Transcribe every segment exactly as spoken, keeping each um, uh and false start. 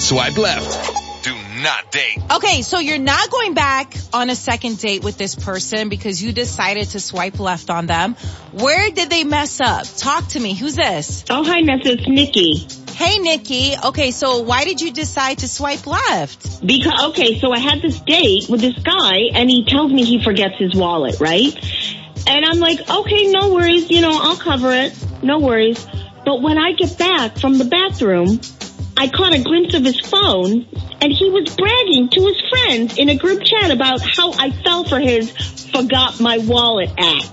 Swipe left. Do not date. Okay, so you're not going back on a second date with this person because you decided to swipe left on them. Where did they mess up? Talk to me. Who's this? Oh, hi, Nessa. It's Nikki. Hey, Nikki. Okay, so why did you decide to swipe left? Because, okay, so I had this date with this guy, and he tells me he forgets his wallet, right? And I'm like, okay, no worries. You know, I'll cover it. No worries. But when I get back from the bathroom, I caught a glimpse of his phone, and he was bragging to his friends in a group chat about how I fell for his forgot my wallet act.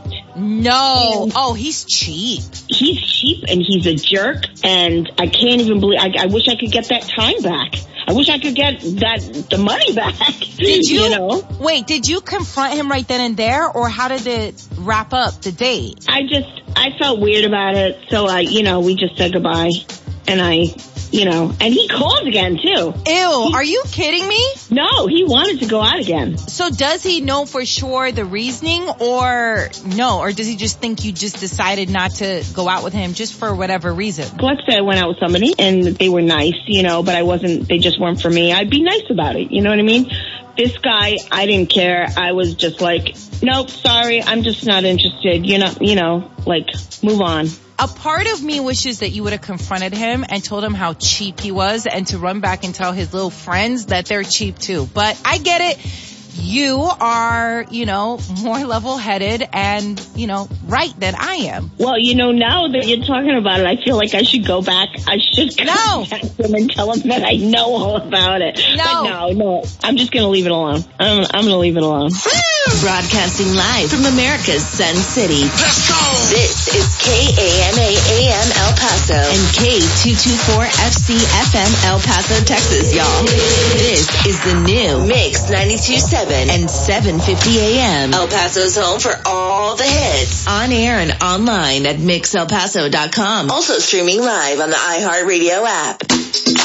No. And oh, he's cheap. He's cheap, and he's a jerk, and I can't even believe, I, I wish I could get that time back. I wish I could get that the money back. Did you, you know? Wait, did you confront him right then and there, or how did it wrap up the date? I just, I felt weird about it, so I, you know, we just said goodbye, and I... You know, and he called again, too. Ew, he, are you kidding me? No, he wanted to go out again. So does he know for sure the reasoning or no? Or does he just think you just decided not to go out with him just for whatever reason? Let's say I went out with somebody and they were nice, you know, but I wasn't, they just weren't for me. I'd be nice about it, you know what I mean? This guy, I didn't care. I was just like, nope, sorry, I'm just not interested. You know, you know, like, move on. A part of me wishes that you would have confronted him and told him how cheap he was and to run back and tell his little friends that they're cheap too. But I get it. You are, you know, more level-headed and, you know, right than I am. Well, you know, now that you're talking about it, I feel like I should go back. I should contact no. him and tell him that I know all about it. No. But no, no. I'm just going to leave it alone. I'm, I'm going to leave it alone. Broadcasting live from America's Sun City. Let's go! This is K A M A A M El Paso and K two twenty-four F C F M El Paso, Texas, y'all. This is the new Mix ninety-two point seven and seven fifty A M. El Paso's home for all the hits. On air and online at mix el paso dot com. Also streaming live on the iHeartRadio app.